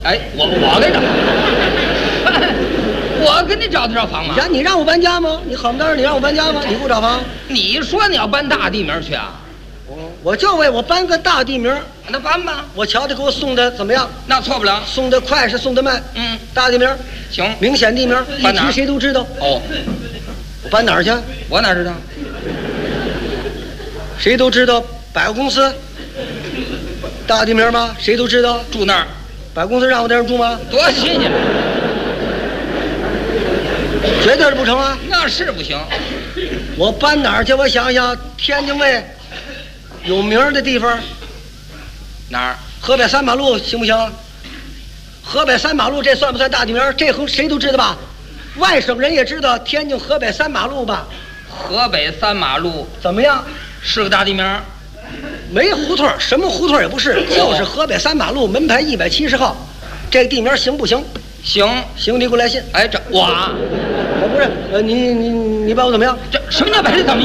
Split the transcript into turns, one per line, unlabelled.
哎，我给找，我给你找得着房吗？
你让我搬家吗？你好不得，你让我搬家吗？你给我找房？
你说你要搬大地名去啊？
我就为我搬个大地名，
那搬吧。
我瞧他给我送的怎么样？
那错不了，
送的快是送的慢。大地名
行，
明显地名，
搬哪儿
一提谁都知道。
哦，
我搬哪儿去？
我哪知道？
谁都知道，百货公司。大地名吗？谁都知道。
住那儿，
百货公司让我在这儿住吗？
多新鲜！
绝对是不成啊！
那是不行。
我搬哪儿去？我想想，天津卫有名的地方，
哪儿？
河北三马路行不行？河北三马路这算不算大地名？这谁都知道吧？外省人也知道天津河北三马路吧？
河北三马路
怎么样？
是个大地名？
没胡同，什么胡同也不是，就是河北三马路门牌170号。这个地名行不行？
行，
行，你给我来信。
哎，这我
不是，你把我怎么样？
这什么叫把这怎么